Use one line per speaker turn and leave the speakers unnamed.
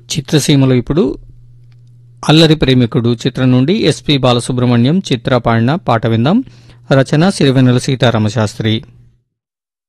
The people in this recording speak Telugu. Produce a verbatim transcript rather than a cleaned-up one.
చిత్రసీమలో ఇప్పుడు అల్లరి ప్రేమికుడు చిత్రం నుండి ఎస్పి బాలసుబ్రహ్మణ్యం చిత్ర పాడిన పాట విందాం. రచన సిరివెన్నెల సీతారామశాస్త్రి.